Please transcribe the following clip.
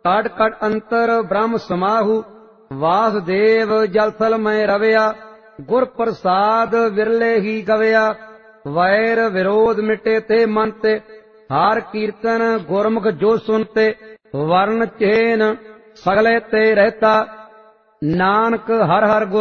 काट काट अंतर ब्रह्म समाहु। वासुदेव जलथल में रवया, गुर प्रसाद विरले ही गवया। वैर विरोध मिटे ते मन ते, हार कीर्तन गुरमुख जो सुनते। वर्ण चेन सगले ते रहता, नानक हर हर गुर